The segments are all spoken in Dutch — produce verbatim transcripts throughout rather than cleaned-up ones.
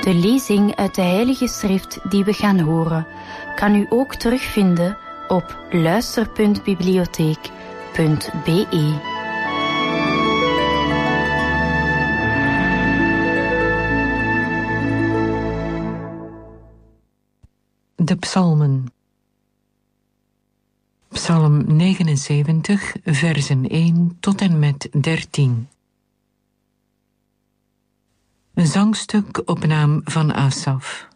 De lezing uit de Heilige Schrift die we gaan horen, kan u ook terugvinden op luister punt bibliotheek punt be. De psalmen. Psalm negenenzeventig, versen één tot en met dertien. Een zangstuk op naam van Asaf.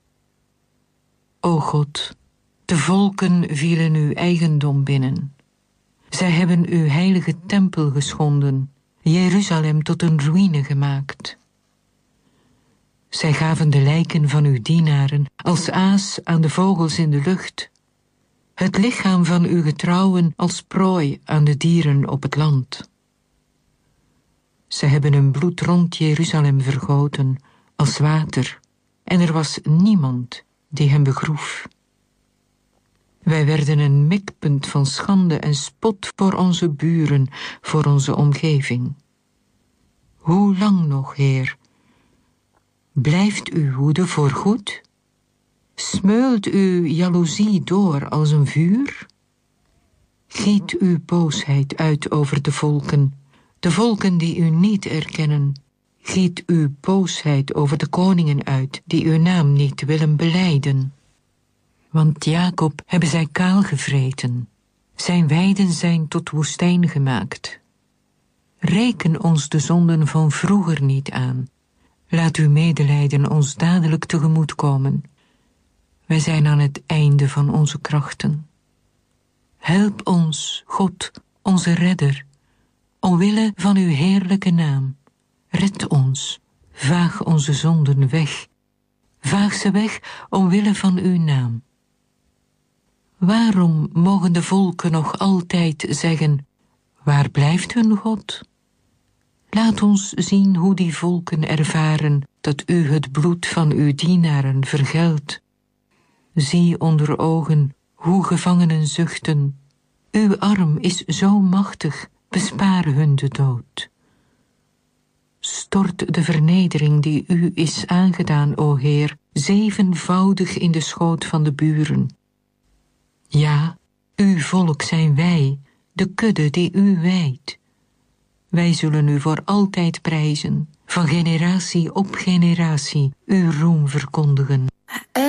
O God, de volken vielen uw eigendom binnen. Zij hebben uw heilige tempel geschonden, Jeruzalem tot een ruïne gemaakt. Zij gaven de lijken van uw dienaren als aas aan de vogels in de lucht, het lichaam van uw getrouwen als prooi aan de dieren op het land. Zij hebben hun bloed rond Jeruzalem vergoten als water, en er was niemand die hem begroef. Wij werden een mikpunt van schande en spot voor onze buren, voor onze omgeving. Hoe lang nog, Heer? Blijft uw woede voorgoed? Smeult uw jaloezie door als een vuur? Giet uw boosheid uit over de volken, de volken die u niet erkennen. Giet uw boosheid over de koningen uit, die uw naam niet willen belijden. Want Jacob hebben zij kaal gevreten, zijn weiden zijn tot woestijn gemaakt. Reken ons de zonden van vroeger niet aan. Laat uw medelijden ons dadelijk tegemoet komen. Wij zijn aan het einde van onze krachten. Help ons, God, onze redder, omwille van uw heerlijke naam. Red ons, vaag onze zonden weg. Vaag ze weg omwille van uw naam. Waarom mogen de volken nog altijd zeggen, waar blijft hun God? Laat ons zien hoe die volken ervaren dat u het bloed van uw dienaren vergeldt. Zie onder ogen hoe gevangenen zuchten. Uw arm is zo machtig, bespaar hun de dood. Stort de vernedering die u is aangedaan, o Heer, zevenvoudig in de schoot van de buren. Ja, uw volk zijn wij, de kudde die u wijdt. Wij zullen u voor altijd prijzen, van generatie op generatie uw roem verkondigen.